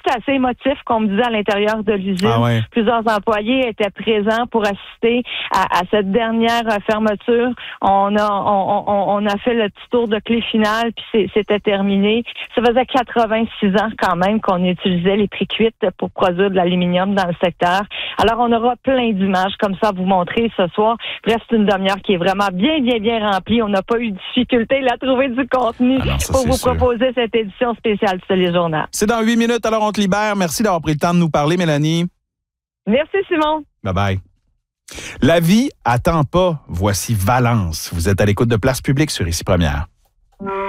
c'était assez émotif, qu'on me disait, à l'intérieur de l'usine. Ah ouais. Plusieurs employés étaient présents pour assister à cette dernière fermeture. On a fait le petit tour de clé finale, puis c'était terminé. Ça faisait 86 ans quand même qu'on utilisait les tricuites pour produire de l'aluminium dans le secteur. Alors, on aura plein d'images comme ça à vous montrer ce soir. Bref, c'est une demi-heure qui est vraiment bien remplie. On n'a pas eu de difficulté à trouver du contenu pour vous proposer cette édition spéciale du Téléjournal. C'est dans 8 minutes, alors on te libère. Merci d'avoir pris le temps de nous parler, Mélanie. Merci, Simon. Bye-bye. La vie attend pas. Voici Valence. Vous êtes à l'écoute de Place Publique sur Ici Première.